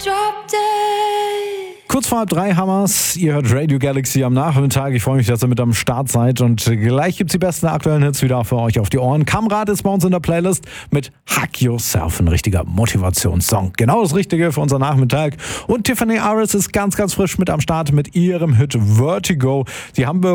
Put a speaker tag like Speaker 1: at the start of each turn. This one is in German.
Speaker 1: Drop dead.
Speaker 2: Kurz vor 3 Hammers, ihr hört Radio Galaxy am Nachmittag. Ich freue mich, dass ihr mit am Start seid und gleich gibt's die besten aktuellen Hits wieder für euch auf die Ohren. Kamrat ist bei uns in der Playlist mit Hug Yourself, ein richtiger Motivationssong. Genau das Richtige für unseren Nachmittag. Und Tiffany Aris ist ganz, ganz frisch mit am Start mit ihrem Hit Vertigo. Die haben wir